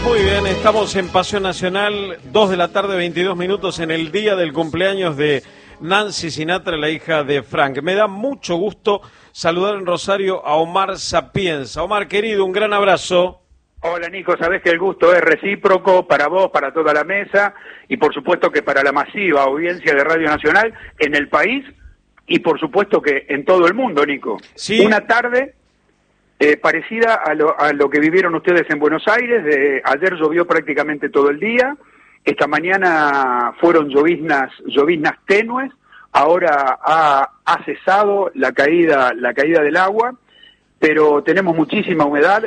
Muy bien, estamos en Pasión Nacional, 2 de la tarde, 22 minutos, en el día del cumpleaños de Nancy Sinatra, la hija de Frank. Me da mucho gusto saludar en Rosario a Omar Sapienza. Omar, querido, un gran abrazo. Hola Nico, sabés que el gusto es recíproco para vos, para toda la mesa y por supuesto que para la masiva audiencia de Radio Nacional en el país y por supuesto que en todo el mundo, Nico. Sí. Una tarde parecida a lo que vivieron ustedes en Buenos Aires. Ayer llovió prácticamente todo el día, esta mañana fueron lloviznas tenues, ahora ha cesado la caída del agua, pero tenemos muchísima humedad,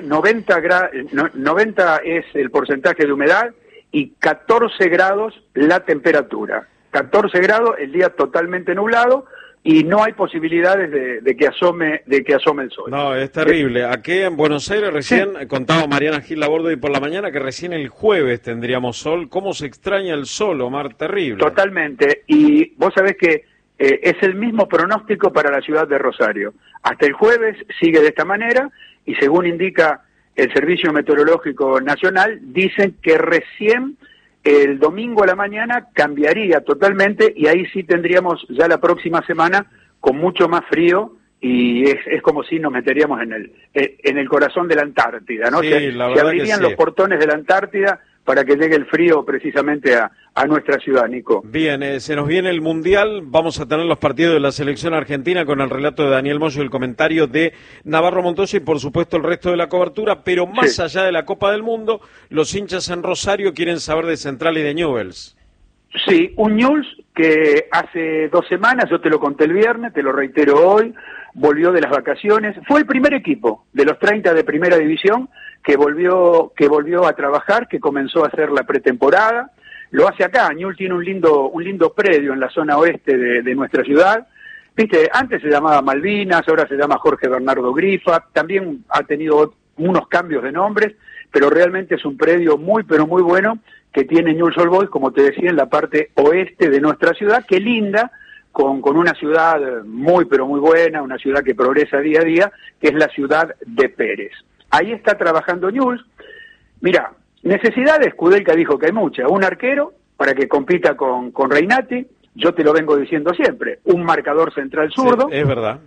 90 es el porcentaje de humedad y 14 grados la temperatura. 14 grados, el día totalmente nublado y no hay posibilidades de que asome el sol. No, es terrible. Aquí en Buenos Aires recién, contaba Mariana Gil Laborde y por la mañana que recién el jueves tendríamos sol. ¿Cómo se extraña el sol, Omar? Terrible. Totalmente. Y vos sabés que es el mismo pronóstico para la ciudad de Rosario. Hasta el jueves sigue de esta manera y según indica el Servicio Meteorológico Nacional, dicen que recién el domingo a la mañana cambiaría totalmente y ahí sí tendríamos ya la próxima semana con mucho más frío y es como si nos meteríamos en el corazón de la Antártida, ¿no? Sí, Se abrirían los portones de la Antártida para que llegue el frío precisamente a nuestra ciudad, Nico. Bien, se nos viene el Mundial, vamos a tener los partidos de la selección argentina con el relato de Daniel Moyo y el comentario de Navarro Montoya y por supuesto el resto de la cobertura, pero más allá de la Copa del Mundo, los hinchas en Rosario quieren saber de Central y de Newell's. Sí, un Newell's que hace 2 semanas, yo te lo conté el viernes, te lo reitero hoy, volvió de las vacaciones, fue el primer equipo de los 30 de primera división que volvió a trabajar, que comenzó a hacer la pretemporada, lo hace acá. Newell's tiene un lindo predio en la zona oeste de nuestra ciudad, viste, antes se llamaba Malvinas, ahora se llama Jorge Bernardo Grifa, también ha tenido unos cambios de nombres, pero realmente es un predio muy pero muy bueno que tiene Newell's Old Boys, como te decía, en la parte oeste de nuestra ciudad, que linda con una ciudad muy pero muy buena, una ciudad que progresa día a día, que es la ciudad de Pérez. Ahí está trabajando Newell's. Mira, necesidades, Kudelka dijo que hay muchas. Un arquero para que compita con Reinati, yo te lo vengo diciendo siempre, un marcador central zurdo. Sí, es verdad.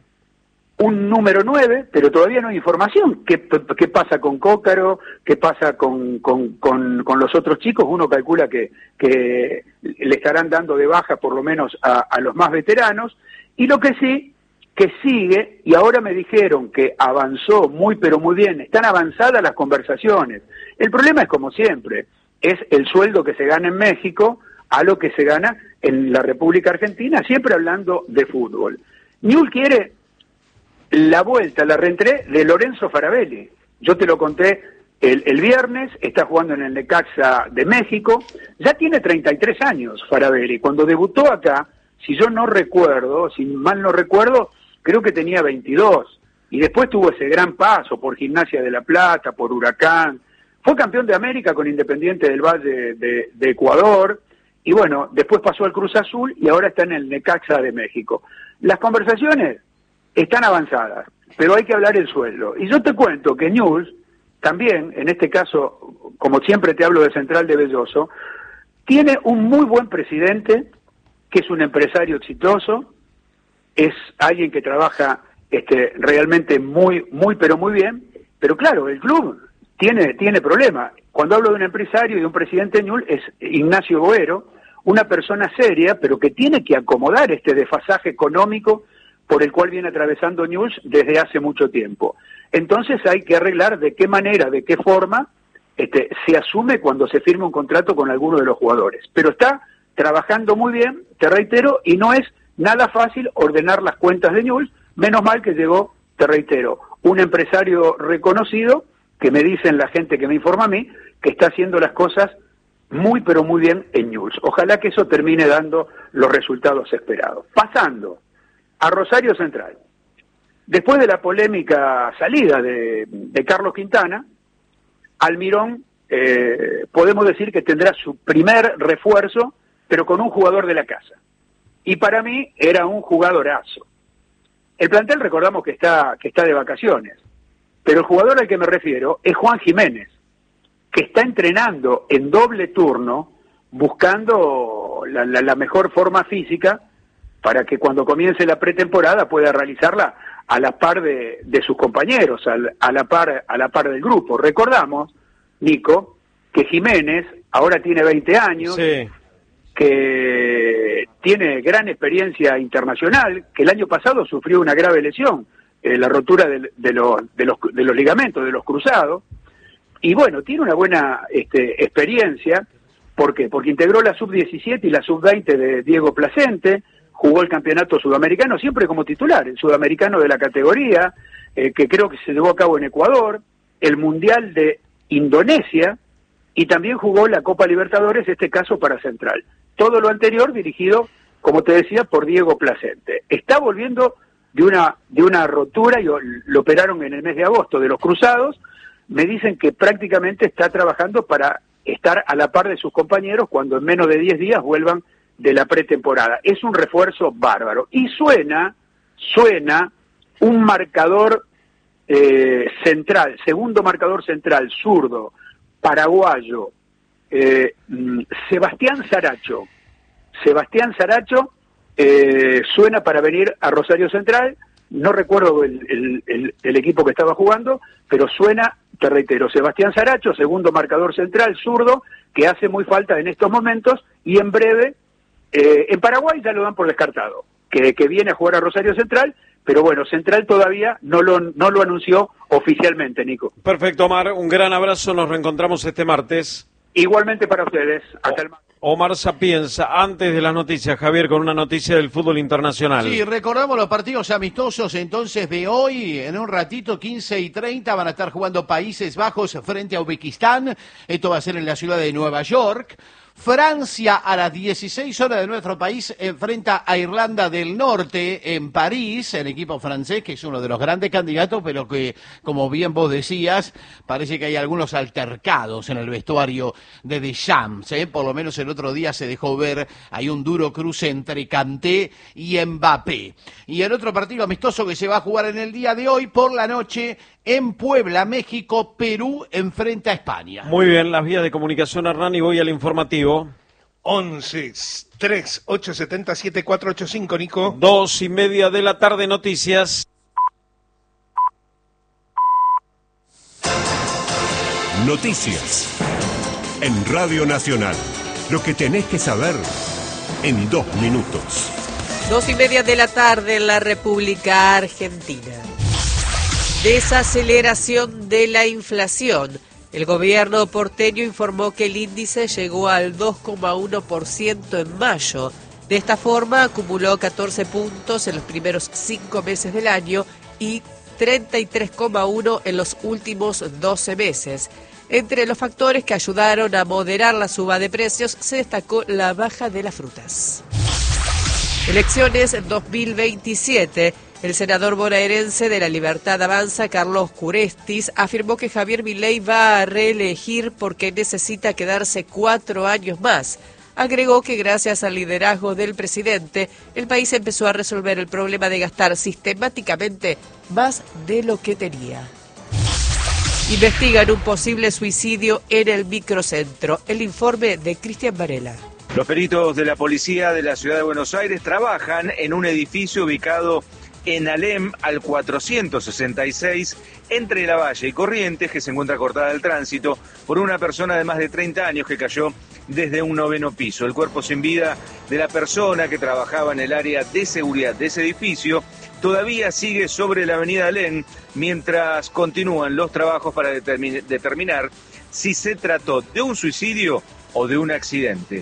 Un número 9, pero todavía no hay información. ¿Qué pasa con Cócaro? ¿Qué pasa con los otros chicos? Uno calcula que le estarán dando de baja por lo menos a los más veteranos. Y lo que sí, que sigue, y ahora me dijeron que avanzó muy pero muy bien, están avanzadas las conversaciones. El problema es como siempre, es el sueldo que se gana en México a lo que se gana en la República Argentina, siempre hablando de fútbol. Newell's quiere la vuelta, la reentrée de Lorenzo Farabelli. Yo te lo conté el viernes, está jugando en el Necaxa de México, ya tiene 33 años Farabelli. Cuando debutó acá, si mal no recuerdo, creo que tenía 22, y después tuvo ese gran paso por Gimnasia de La Plata, por Huracán, fue campeón de América con Independiente del Valle de Ecuador, y bueno, después pasó al Cruz Azul y ahora está en el Necaxa de México. Las conversaciones están avanzadas, pero hay que hablar el sueldo. Y yo te cuento que Newell's, también, en este caso, como siempre te hablo de Central de Belloso, tiene un muy buen presidente, que es un empresario exitoso, es alguien que trabaja realmente muy pero muy bien, pero claro, el club tiene problemas. Cuando hablo de un empresario y de un presidente de Newell's es Ignacio Boero, una persona seria, pero que tiene que acomodar este desfasaje económico por el cual viene atravesando Newell's desde hace mucho tiempo. Entonces hay que arreglar de qué manera, de qué forma se asume cuando se firma un contrato con alguno de los jugadores. Pero está trabajando muy bien, te reitero, y no es nada fácil ordenar las cuentas de Newell's, menos mal que llegó, te reitero, un empresario reconocido, que me dicen la gente que me informa a mí, que está haciendo las cosas muy pero muy bien en Newell's. Ojalá que eso termine dando los resultados esperados. Pasando a Rosario Central. Después de la polémica salida de Carlos Quintana, Almirón podemos decir que tendrá su primer refuerzo, pero con un jugador de la casa. Y para mí era un jugadorazo. El plantel recordamos que está de vacaciones, pero el jugador al que me refiero es Juan Jiménez. que está entrenando en doble turno, buscando la mejor forma física para que cuando comience la pretemporada pueda realizarla a la par de sus compañeros, a la par del grupo. Recordamos, Nico, que Jiménez ahora tiene 20 años, Sí. que tiene gran experiencia internacional, que el año pasado sufrió una grave lesión, la rotura de los ligamentos, de los cruzados, y bueno, tiene una buena experiencia. ¿Por qué? Porque integró la sub-17 y la sub-20 de Diego Placente, jugó el campeonato sudamericano siempre como titular, el sudamericano de la categoría, que creo que se llevó a cabo en Ecuador, el Mundial de Indonesia, y también jugó la Copa Libertadores, este caso para Central. Todo lo anterior dirigido, como te decía, por Diego Placente. Está volviendo de una rotura, y lo operaron en el mes de agosto, de los cruzados. Me dicen que prácticamente está trabajando para estar a la par de sus compañeros cuando en menos de 10 días vuelvan de la pretemporada. Es un refuerzo bárbaro. Y suena un marcador central, segundo marcador central, zurdo, paraguayo, Sebastián Saracho. Suena para venir a Rosario Central. No recuerdo el equipo que estaba jugando, pero suena, te reitero, Sebastián Saracho, segundo marcador central, zurdo, que hace muy falta en estos momentos, y en breve, en Paraguay ya lo dan por descartado, que viene a jugar a Rosario Central, pero bueno, Central todavía no lo anunció oficialmente, Nico. Perfecto, Omar, un gran abrazo, nos reencontramos este martes. Igualmente para ustedes, hasta el martes. Omar Sapienza, antes de las noticias, Javier, con una noticia del fútbol internacional. Sí, recordamos los partidos amistosos entonces de hoy. En un ratito, 15:30, van a estar jugando Países Bajos frente a Uzbekistán. Esto va a ser en la ciudad de Nueva York. Francia a las 16 horas de nuestro país enfrenta a Irlanda del Norte en París, el equipo francés, que es uno de los grandes candidatos, pero que, como bien vos decías, parece que hay algunos altercados en el vestuario de Deschamps, ¿eh? Por lo menos el otro día se dejó ver, hay un duro cruce entre Kanté y Mbappé. Y el otro partido amistoso que se va a jugar en el día de hoy, por la noche, en Puebla, México, Perú enfrenta a España. Muy bien, las vías de comunicación, Hernán, y voy al informativo. 11-3870-7485, Nico. 2:30 de la tarde, noticias. Noticias en Radio Nacional. Lo que tenés que saber en 2 minutos. 2:30 de la tarde en la República Argentina. Desaceleración de la inflación. El gobierno porteño informó que el índice llegó al 2,1% en mayo. De esta forma, acumuló 14 puntos en los primeros 5 meses del año y 33,1 en los últimos 12 meses. Entre los factores que ayudaron a moderar la suba de precios se destacó la baja de las frutas. Elecciones 2027. El senador bonaerense de La Libertad Avanza, Carlos Curestis, afirmó que Javier Milei va a reelegir porque necesita quedarse 4 años más. Agregó que gracias al liderazgo del presidente, el país empezó a resolver el problema de gastar sistemáticamente más de lo que tenía. Investigan un posible suicidio en el microcentro. El informe de Cristian Varela. Los peritos de la policía de la ciudad de Buenos Aires trabajan en un edificio ubicado en Alem al 466, entre Lavalle y Corrientes, que se encuentra cortada del tránsito por una persona de más de 30 años que cayó desde un 9º piso. El cuerpo sin vida de la persona que trabajaba en el área de seguridad de ese edificio todavía sigue sobre la avenida Alem, mientras continúan los trabajos para determinar si se trató de un suicidio o de un accidente.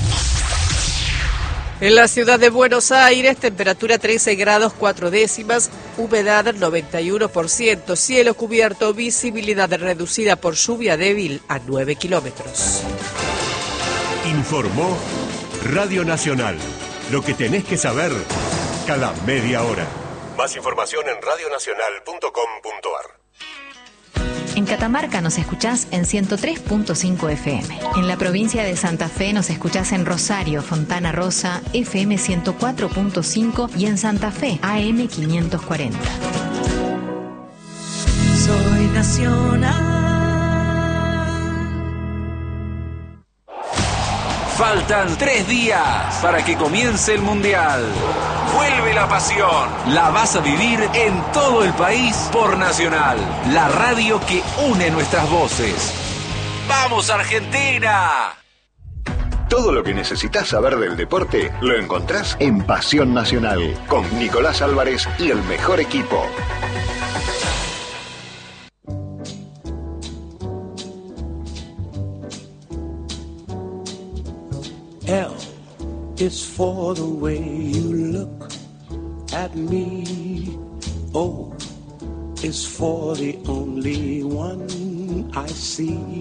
En la ciudad de Buenos Aires, temperatura 13 grados 4 décimas, humedad 91%, cielo cubierto, visibilidad reducida por lluvia débil a 9 kilómetros. Informó Radio Nacional. Lo que tenés que saber cada media hora. Más información en radionacional.com.ar. En Catamarca nos escuchás en 103.5 FM. En la provincia de Santa Fe nos escuchás en Rosario, Fontana Rosa, FM 104.5 y en Santa Fe, AM 540. Soy nacional. Faltan 3 días para que comience el Mundial. Vuelve la pasión. La vas a vivir en todo el país por Nacional, la radio que une nuestras voces. ¡Vamos, Argentina! Todo lo que necesitas saber del deporte lo encontrás en Pasión Nacional, con Nicolás Álvarez y el mejor equipo. L is for the way you look at me. O is for the only one I see.